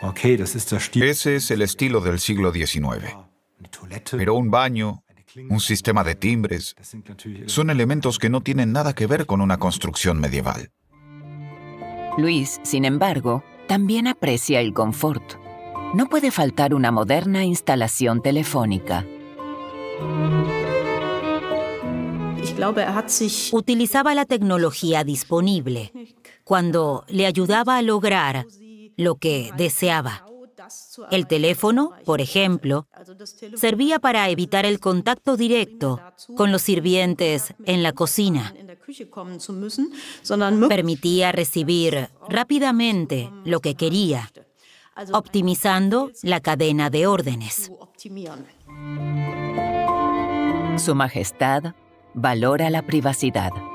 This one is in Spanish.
Ese es el estilo del siglo XIX. Pero un baño, un sistema de timbres, son elementos que no tienen nada que ver con una construcción medieval. Luis, sin embargo, también aprecia el confort. No puede faltar una moderna instalación telefónica. Utilizaba la tecnología disponible cuando le ayudaba a lograr lo que deseaba. El teléfono, por ejemplo, servía para evitar el contacto directo con los sirvientes en la cocina. Permitía recibir rápidamente lo que quería, optimizando la cadena de órdenes. Su Majestad valora la privacidad.